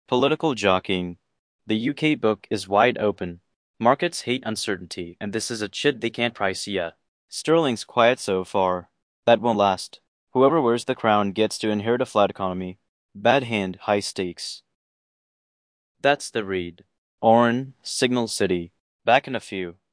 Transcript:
Political jockeying. The UK book is wide open. Markets hate uncertainty, and this is a shit they can't price yet. Sterling's quiet so far. That won't last. Whoever wears the crown gets to inherit a flat economy. Bad hand, high stakes. That's the read. Oran, Signal City. Back in a few.